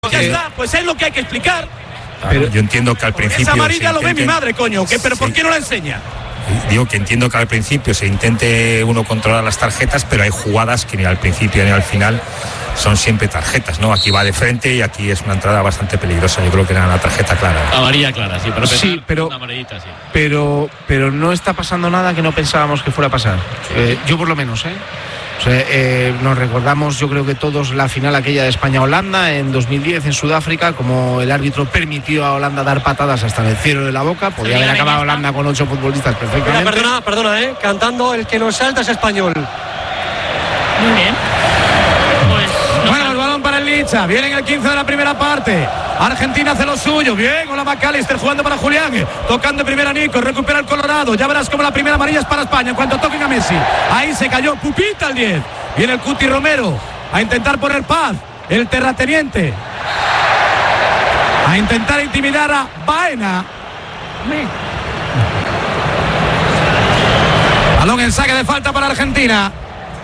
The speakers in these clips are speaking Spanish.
Ya está, pues es lo que hay que explicar. Pero yo entiendo que al principio esa amarilla lo ve mi madre, coño, pero ¿por qué no la enseña? Digo que entiendo que al principio se intente uno controlar las tarjetas, pero hay jugadas que ni al principio ni al final son siempre tarjetas, ¿no? Aquí va de frente y aquí es una entrada bastante peligrosa. Yo creo que era una tarjeta clara. Amarilla clara, sí, pero una amarillita, sí. Pero no está pasando nada que no pensábamos que fuera a pasar. Yo por lo menos, O sea, nos recordamos, yo creo que todos, la final aquella de España-Holanda en 2010 en Sudáfrica, como el árbitro permitió a Holanda dar patadas hasta el cielo de la boca. Podía haber acabado Holanda con 8 futbolistas perfectamente. Mira, perdona, cantando el que nos salta es español. Muy bien. Bueno, el balón para el Licha. Viene en el 15 de la primera parte. Argentina hace lo suyo. Bien, hola McAllister jugando para Julián. Tocando primero a Nico. Recupera el Colorado. Ya verás como la primera amarilla es para España en cuanto toquen a Messi. Ahí se cayó Pupita el 10. Viene el Cuti Romero a intentar poner paz. El terrateniente. A intentar intimidar a Baena. Balón en saque de falta para Argentina.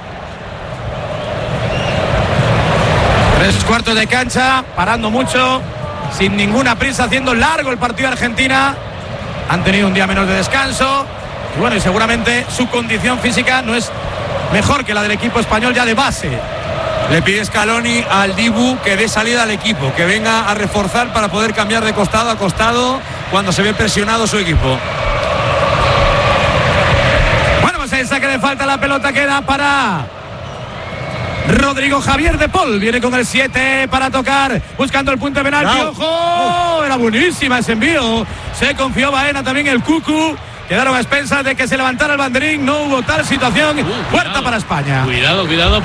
3/4 de cancha, parando mucho, sin ninguna prisa, haciendo largo el partido de Argentina. Han tenido un día menos de descanso. Y bueno, y seguramente su condición física no es mejor que la del equipo español ya de base. Le pide Scaloni al Dibu que dé salida al equipo, que venga a reforzar para poder cambiar de costado a costado cuando se ve presionado su equipo. Bueno, pues el saque de falta, la pelota queda para Rodrigo Javier de Paul. Viene con el 7 para tocar, buscando el punto de penalti. ¡Ojo! Era buenísima ese envío. Se confió Baena, también el Cucu. Quedaron a expensas de que se levantara el banderín. No hubo tal situación. Puerta para España. Cuidado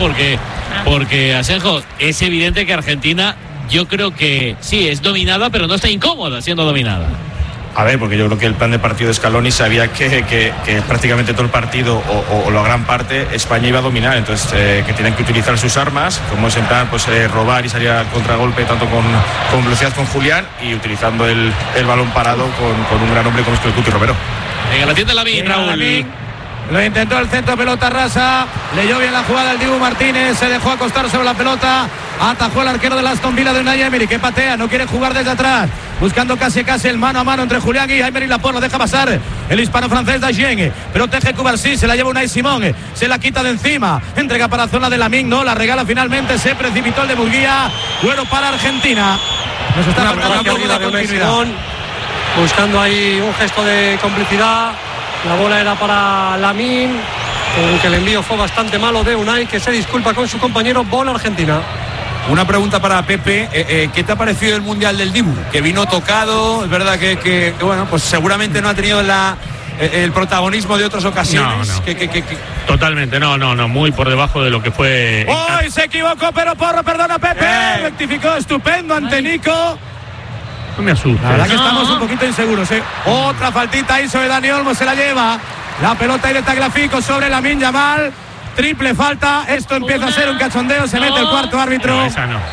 porque Asenjo, es evidente que Argentina, yo creo que sí, es dominada, pero no está incómoda siendo dominada. A ver, porque yo creo que el plan de partido de Scaloni sabía que prácticamente todo el partido o la gran parte España iba a dominar, entonces que tienen que utilizar sus armas, como es en plan pues robar y salir al contragolpe tanto con velocidad con Julián y utilizando el balón parado con un gran hombre como es el Cuti Romero. Venga, la tienda Lamin, Raúl. Lo intentó el centro, pelota rasa. Leyó bien la jugada el Dibu Martínez. Se dejó acostar sobre la pelota. Atajó el arquero del Aston Villa de Unai Emery, que patea, no quiere jugar desde atrás. Buscando casi el mano a mano entre Julián y Emery Laporte. Lo deja pasar el hispano-francés Dagen. Protege Cubarsí, se la lleva Unai Simón. Se la quita de encima. Entrega para zona de Lamin, no, la regala finalmente. Se precipitó el de Murguía. Bueno para Argentina. Nos está faltando un poco de continuidad. Buscando ahí un gesto de complicidad. La bola era para Lamin, aunque el envío fue bastante malo de Unai, que se disculpa con su compañero. Bola Argentina. Una pregunta para Pepe, ¿qué te ha parecido el Mundial del Dibu? Que vino tocado, es verdad que bueno, pues seguramente no ha tenido el protagonismo de otras ocasiones. No. Totalmente, no, muy por debajo de lo que fue. ¡Hoy se equivocó, pero Porro, perdona Pepe! Rectificó, estupendo ante Nico. No me asusta. La verdad que estamos un poquito inseguros, Otra faltita ahí sobre Dani Olmo, se la lleva. La pelota ahí de Tagliafico sobre Lamine Yamal. Triple falta. Esto empieza a ser un cachondeo. Se mete el cuarto árbitro.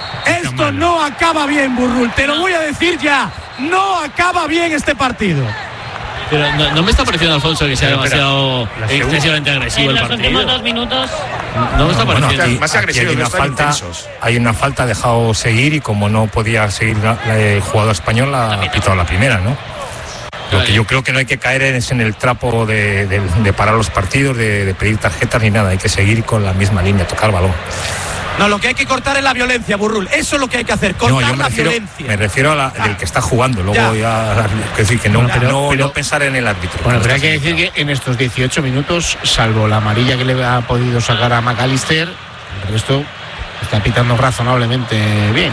Esto no acaba bien, Burrul. Te lo voy a decir ya. No acaba bien este partido. Pero no me está pareciendo, Alfonso, que sea demasiado excesivamente agresivo el partido. En los últimos 2 minutos. No me está pareciendo. Aquí, más agresivo, hay una falta, ha dejado seguir y como no podía seguir el jugador español, ha pitado la primera, ¿no? Lo que yo creo que no hay que caer es en el trapo de parar los partidos, de pedir tarjetas ni nada. Hay que seguir con la misma línea, tocar balón. No, lo que hay que cortar es la violencia, Burrul. Eso es lo que hay que hacer, cortar la violencia. Me refiero a del que está jugando. Luego es decir, que no pensar en el árbitro. Bueno, pero hay que decir que en estos 18 minutos, salvo la amarilla que le ha podido sacar a McAllister, el resto está pitando razonablemente bien.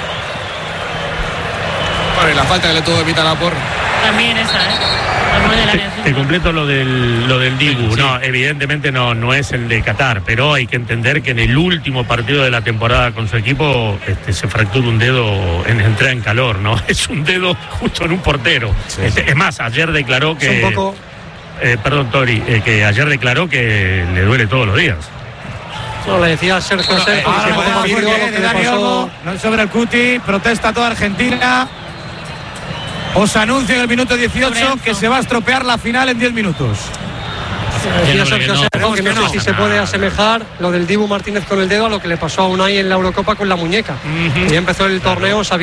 Bueno, y la falta que le tuvo que pitar a Laporte. También esa, Te completo lo del Dibu. Sí. No, evidentemente no es el de Qatar, pero hay que entender que en el último partido de la temporada con su equipo se fracturó un dedo en entrada en calor, ¿no? Es un dedo justo en un portero. Sí. Es más, ayer declaró que... perdón, Tori, que ayer declaró que le duele todos los días. No, le decía Sergio no sobre el Cuti, protesta toda Argentina. Os anuncio en el minuto 18 que se va a estropear la final en 10 minutos. Decía Sergio Asenjo que no sé si se puede asemejar lo del Dibu Martínez con el dedo a lo que le pasó a Unai en la Eurocopa con la muñeca. Y empezó el torneo sabiendo